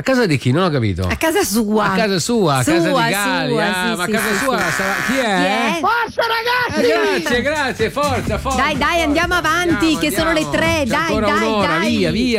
casa di chi? Non ho capito. A casa sua. A casa sua, a casa di Sua, Gali. sua, Ah, sì, ma a sì, casa sì, sua sì. chi è? Forza ragazzi! Grazie, forza. Dai, andiamo avanti, che sono le 3. C'è Dai, ancora un'ora, dai. via.